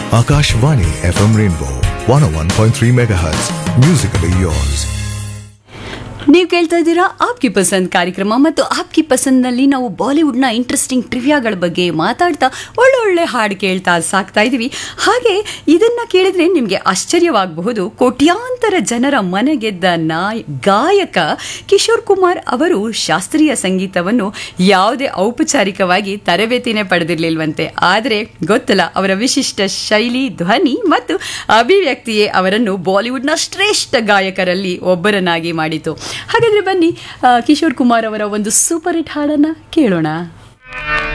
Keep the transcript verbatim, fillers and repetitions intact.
Akashvani F M Rainbow one oh one point three megahertz. Musically yours. ನೀವು ಕೇಳ್ತಾ ಇದ್ದೀರಾ ಆಪ್ಕಿ ಪಸಂದ್ ಕಾರ್ಯಕ್ರಮ ಮತ್ತು ಆಪ್ಕಿ ಪಸಂದ್ನಲ್ಲಿ ನಾವು ಬಾಲಿವುಡ್ನ ಇಂಟ್ರೆಸ್ಟಿಂಗ್ ಟ್ರಿವಿಯಾಗಳ ಬಗ್ಗೆ ಮಾತಾಡ್ತಾ ಒಳ್ಳೊಳ್ಳೆ ಹಾಡು ಕೇಳ್ತಾ ಸಾಕ್ತಾ ಇದ್ದೀವಿ. ಹಾಗೆ ಇದನ್ನು ಕೇಳಿದ್ರೆ ನಿಮಗೆ ಆಶ್ಚರ್ಯವಾಗಬಹುದು. ಕೋಟ್ಯಾಂತರ ಜನರ ಮನೆಗೆದ್ದ ನಾಯ್ ಗಾಯಕ ಕಿಶೋರ್ ಕುಮಾರ್ ಅವರು ಶಾಸ್ತ್ರೀಯ ಸಂಗೀತವನ್ನು ಯಾವುದೇ ಔಪಚಾರಿಕವಾಗಿ ತರಬೇತಿನೇ ಪಡೆದಿರಲಿಲ್ವಂತೆ. ಆದರೆ ಗೊತ್ತಲ್ಲ, ಅವರ ವಿಶಿಷ್ಟ ಶೈಲಿ, ಧ್ವನಿ ಮತ್ತು ಅಭಿವ್ಯಕ್ತಿಯೇ ಅವರನ್ನು ಬಾಲಿವುಡ್ನ ಶ್ರೇಷ್ಠ ಗಾಯಕರಲ್ಲಿ ಒಬ್ಬರನ್ನಾಗಿ ಮಾಡಿತು. ಹಾಗಾದ್ರೆ ಬನ್ನಿ ಕಿಶೋರ್ ಕುಮಾರ್ ಅವರ ಒಂದು ಸೂಪರ್ ಹಿಟ್ ಹಾಡನ್ನ ಕೇಳೋಣ.